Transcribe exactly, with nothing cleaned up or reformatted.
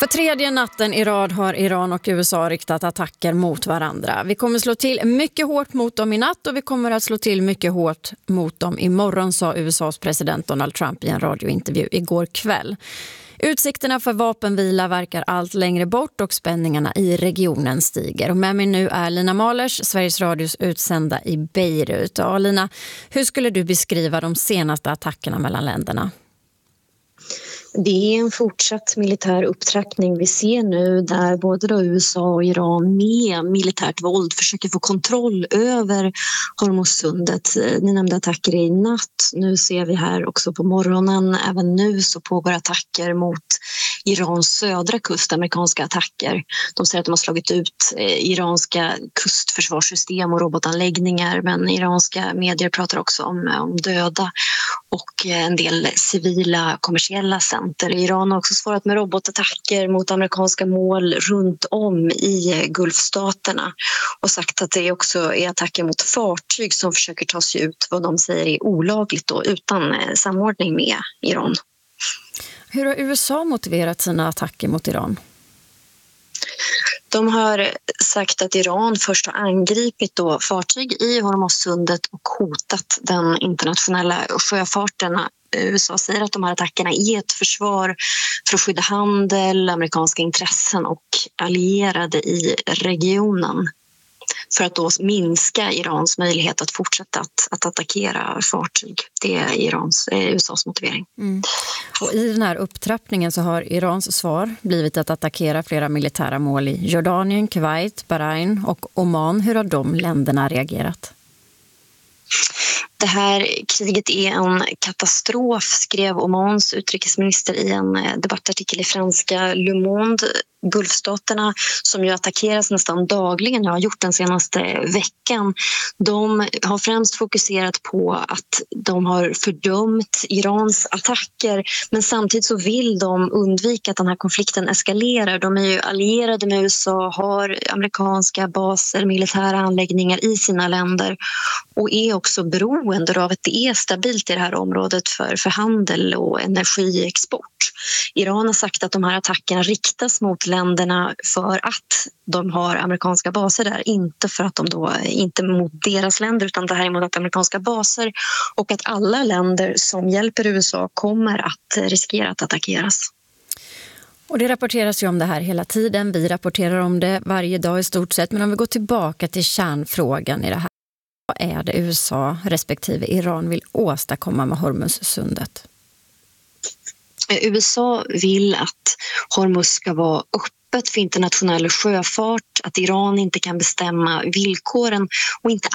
För tredje natten i rad har Iran och U S A riktat attacker mot varandra. Vi kommer slå till mycket hårt mot dem i natt och vi kommer att slå till mycket hårt mot dem imorgon, sa U S As president Donald Trump i en radiointervju igår kväll. Utsikterna för vapenvila verkar allt längre bort och spänningarna i regionen stiger. Och med mig nu är Lina Mahlers, Sveriges Radios utsända i Beirut. Ja, Lina, hur skulle du beskriva de senaste attackerna mellan länderna? Det är en fortsatt militär upptrappning vi ser nu där både då U S A och Iran med militärt våld försöker få kontroll över Hormuzsundet. Ni nämnde attacker i natt. Nu ser vi här också på morgonen. Även nu så pågår attacker mot Irans södra kust, amerikanska attacker. De säger att de har slagit ut iranska kustförsvarssystem och robotanläggningar, men iranska medier pratar också om, om döda och en del civila kommersiella center. Iran har också svarat med robotattacker mot amerikanska mål runt om i Gulfstaterna och sagt att det också är attacker mot fartyg som försöker ta sig ut vad de säger är olagligt då, utan samordning med Iran. Hur har U S A motiverat sina attacker mot Iran? De har sagt att Iran först har angripit då fartyg i Hormuzsundet och hotat den internationella sjöfarten. U S A säger att de här attackerna är ett försvar för att skydda handel, amerikanska intressen och allierade i regionen, för att då minska Irans möjlighet att fortsätta att, att attackera fartyg. Det är Irans, eh, U S As motivering. Mm. Och i den här upptrappningen så har Irans svar blivit att attackera flera militära mål i Jordanien, Kuwait, Bahrain och Oman. Hur har de länderna reagerat? Det här kriget är en katastrof, skrev Omans utrikesminister i en debattartikel i franska Le Monde. Gulfstaterna, som ju attackeras nästan dagligen och har gjort den senaste veckan, de har främst fokuserat på att de har fördömt Irans attacker, men samtidigt så vill de undvika att den här konflikten eskalerar. De är ju allierade med U S A, har amerikanska baser, militära anläggningar i sina länder och är också beroende av att det är stabilt i det här området för, för handel och energiexport. Iran har sagt att de här attackerna riktas mot länderna för att de har amerikanska baser där, inte för att de då, inte mot deras länder, utan det här är mot amerikanska baser, och att alla länder som hjälper U S A kommer att riskera att attackeras. Och det rapporteras ju om det här hela tiden. Vi rapporterar om det varje dag i stort sett, men om vi går tillbaka till kärnfrågan i det här. Vad är det U S A respektive Iran vill åstadkomma med Hormuzsundet? U S A vill att Hormuz ska vara öppet för internationell sjöfart, att Iran inte kan bestämma villkoren och inte